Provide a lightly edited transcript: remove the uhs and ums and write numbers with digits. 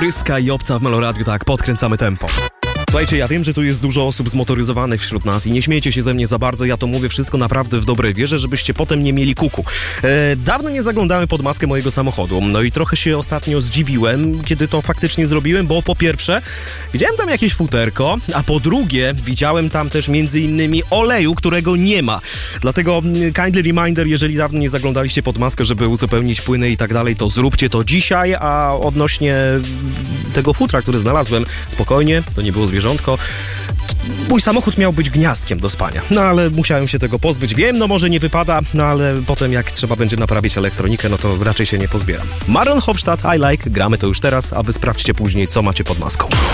Pryska i Obca w Meloradiu, tak, podkręcamy tempo. Słuchajcie, ja wiem, że tu jest dużo osób zmotoryzowanych wśród nas i nie śmiejcie się ze mnie za bardzo, ja to mówię wszystko naprawdę w dobrej wierze, żebyście potem nie mieli kuku. Dawno nie zaglądałem pod maskę mojego samochodu, no i trochę się ostatnio zdziwiłem, kiedy to faktycznie zrobiłem, bo po pierwsze widziałem tam jakieś futerko, a po drugie widziałem tam też między innymi oleju, którego nie ma. Dlatego kindly reminder, jeżeli dawno nie zaglądaliście pod maskę, żeby uzupełnić płyny i tak dalej, to zróbcie to dzisiaj, a odnośnie tego futra, który znalazłem, spokojnie, to nie było zwierzątko. Mój samochód miał być gniazdkiem do spania, no ale musiałem się tego pozbyć. Wiem, no może nie wypada, no ale potem jak trzeba będzie naprawić elektronikę, no to raczej się nie pozbieram. Maron Hofstadt, I Like, gramy to już teraz, a wy sprawdźcie później, co macie pod maską.